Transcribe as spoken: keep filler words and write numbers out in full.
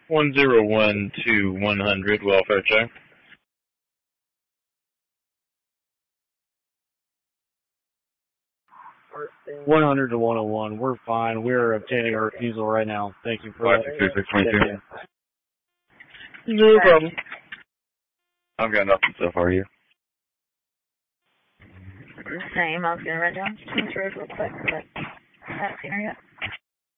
one zero one to one hundred, welfare check. one hundred to one oh one, we're fine. We're obtaining a refusal right now. Thank you for that. five six two six twenty-two. No problem. I've got nothing so far here. Same, I was going to write down Kings Road real quick, but I haven't seen her yet.